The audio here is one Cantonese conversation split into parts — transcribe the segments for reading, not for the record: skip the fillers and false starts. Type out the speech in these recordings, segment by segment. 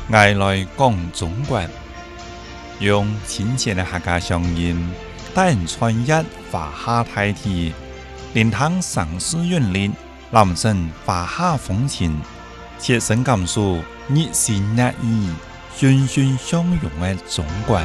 外来讲中国，用亲切的客家乡音，带人穿越华夏大地，聆听城市韵律，感受华夏风情，切身感受热情热意、欣欣向荣的中国。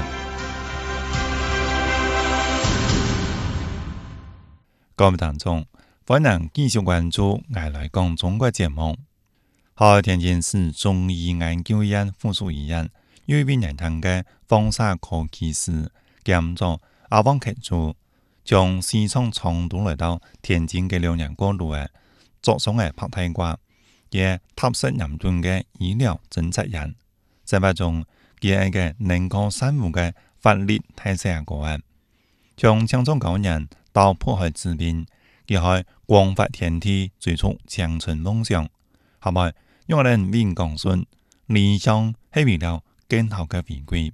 各位听众，欢迎继续关注《外来讲中国》节目。好，天津市中医研究院附属医院有一位年轻的放射科技师兼做阿旺客主，从西藏成都来到天津的2年过路的作上的拍太瓜，也踏实严峻的医疗政策人，生活中佢係一個能夠善務嘅法律體制個案，從青藏高原到迫害治病，佢係廣發天地，追逐青春夢想，係咪？用人民講述理想係為了更好嘅回歸。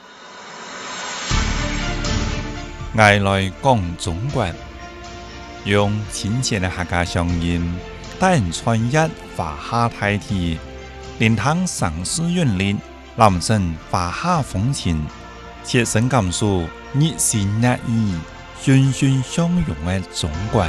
外來講中國，用親切的客家鄉音，帶人穿越華夏大地，聆聽城市韻律，感受華夏風情，切身感受熱情熱意、欣欣向榮的中國。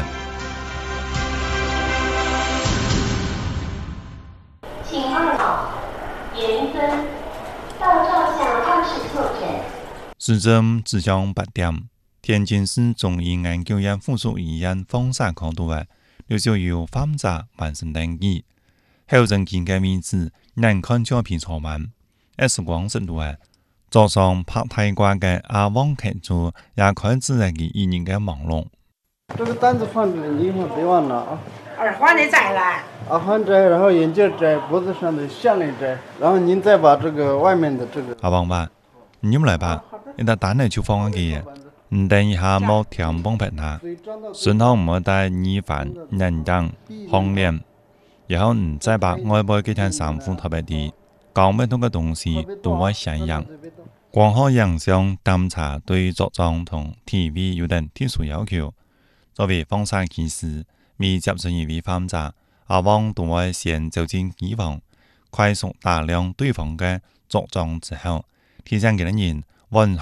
請二老嚴尊到照相2室就診。 時針指向8點，天津市中醫研究院附屬醫院放射科度的劉小友患者完成登記，後診見嘅位置人看照片錯慢。X 光識到嘅，早上拍太瓜嘅阿旺客主也開始了佢醫院嘅網絡。 這個單子放這裡，你一會別忘了啊。 耳環你摘了？ 耳環摘，然後眼鏡摘，脖子上的項鏈摘，然後您再把這個外面的這個。 阿旺話：你唔嚟吧？你得單嚟就放喺佢嘅，唔等一下冇條幫拍他，順後唔好帶耳環、眼鏡、項鏈，然後唔再把外背幾條衫褲特別啲。搞咩多嘅東西都會相應，光學影像檢查對着裝同 TV 有等特殊要求。作為放射技師，未接觸一位患者，阿旺都會先走進醫房，快速打量對方嘅着裝之後，提醒其他人